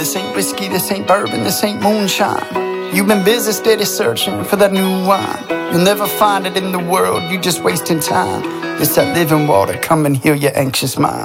This ain't whiskey, this ain't bourbon, this ain't moonshine. You've been busy steady searching for that new wine. You'll never find it in the world, you just wasting time. It's that living water, come and heal your anxious mind.